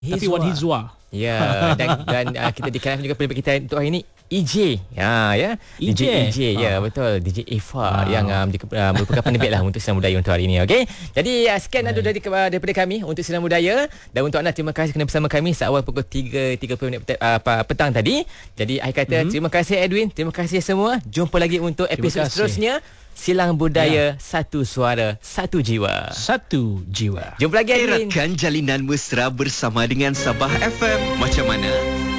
Tapi Wan Hizwa. Ya, dan kita dikenalkan juga penerbit kita untuk hari ini EJ. Ya. DJ EJ. Ya, betul. DJ Eva yang merupakan penerbit lah untuk Sinar Budaya untuk hari ini. Okey. Jadi sekian daripada kami untuk Sinar Budaya, dan untuk anda terima kasih kerana bersama kami seawal pukul 3.30 petang tadi. Jadi akhir kata terima kasih Edwin, terima kasih semua. Jumpa lagi untuk episod seterusnya. Silang Budaya, satu suara, satu jiwa. Satu jiwa. Jumpa lagi Edwin. Eratkan jalinan mesra bersama dengan Sabah FM. Macam mana?